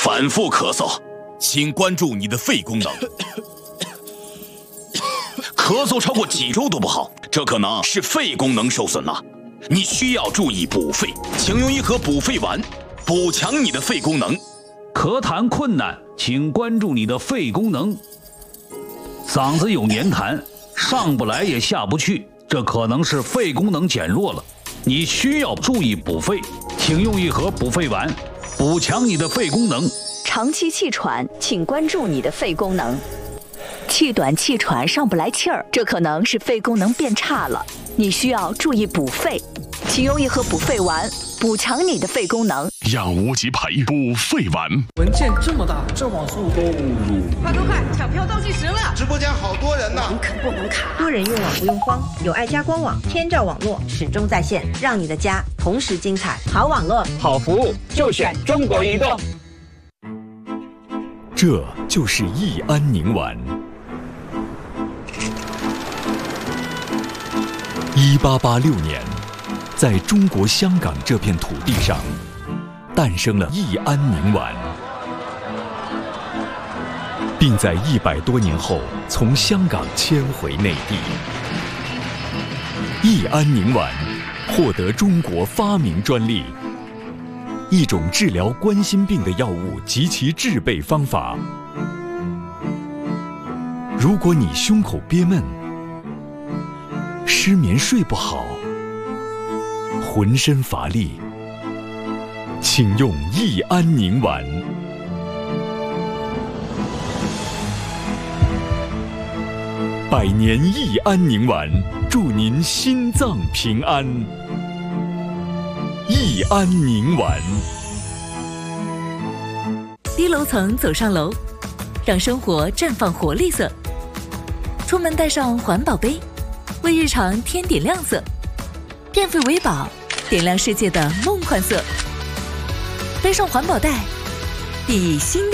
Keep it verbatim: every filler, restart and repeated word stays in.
反复咳嗽，请关注你的肺功能。咳嗽超过几周都不好，这可能是肺功能受损了。你需要注意补肺，请用一盒补肺丸，补强你的肺功能。 咳痰困难，请关注你的肺功能。嗓子有黏痰，上不来也下不去，这可能是肺功能减弱了。你需要注意补肺，请用一盒补肺丸，补强你的肺功能。 长期气喘，请关注你的肺功能。气短气喘上不来气儿，这可能是肺功能变差了，你需要注意补肺，请用一盒补肺丸，补强你的肺功能。 让无极培补肺丸。 文件这么大，这网速都快快快，抢票倒计时了！ 直播间好多人呢， 能啃不能卡。 多人用网不用慌，有爱家官网，天照网络始终在线，让你的家同时精彩。好网络， 好服务，就选中国移动。 这就是益安宁丸。一八八六年，在中国香港这片土地上，诞生了益安宁丸，并在一百多年后从香港迁回内地。益安宁丸获得中国发明专利，一种治疗冠心病的药物及其制备方法。如果你胸口憋闷、失眠睡不好、浑身乏力，请用益安宁丸。百年益安宁丸，祝您心脏平安。益安宁丸。 低楼层走上楼，让生活绽放活力色。出门带上环保杯，为日常添点亮色。电费为宝，点亮世界的梦幻色。背上环保袋，砥砺新的